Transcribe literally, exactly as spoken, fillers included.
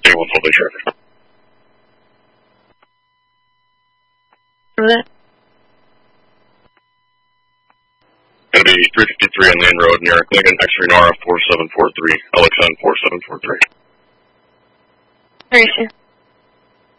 Day one full day traffic. For that? Gonna be three fifty-three on Lane Road near Lincoln X-Ray Nara four seven four three, L X N four seven four three. Are you sure?